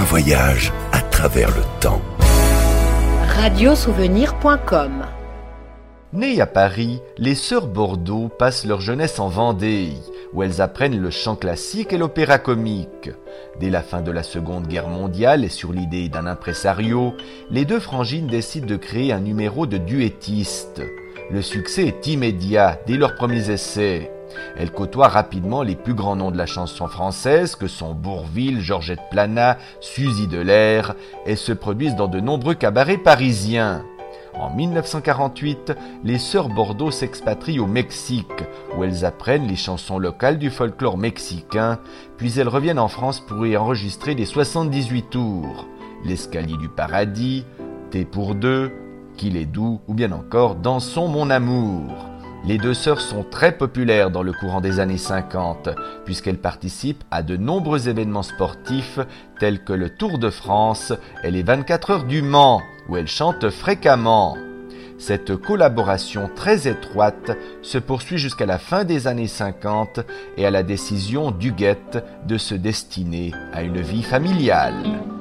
voyage à travers le temps. Radiosouvenir.com. Nées à Paris, les sœurs Bordeaux passent leur jeunesse en Vendée, où elles apprennent le chant classique et l'opéra comique. Dès la fin de la Seconde Guerre mondiale et sur l'idée d'un impresario, les deux frangines décident de créer un numéro de duettistes. Le succès est immédiat dès leurs premiers essais. Elles côtoient rapidement les plus grands noms de la chanson française que sont Bourvil, Georgette Plana, Suzy Delair et se produisent dans de nombreux cabarets parisiens. En 1948, les sœurs Bordeaux s'expatrient au Mexique, où elles apprennent les chansons locales du folklore mexicain, puis elles reviennent en France pour y enregistrer les 78 tours, L'escalier du paradis, Thé pour deux, Qu'il est doux ou bien encore Dansons mon amour. Les deux sœurs sont très populaires dans le courant des années 50, puisqu'elles participent à de nombreux événements sportifs tels que le Tour de France et les 24 heures du Mans, où elles chantent fréquemment. Cette collaboration très étroite se poursuit jusqu'à la fin des années 50 et à la décision d'Huguette de se destiner à une vie familiale.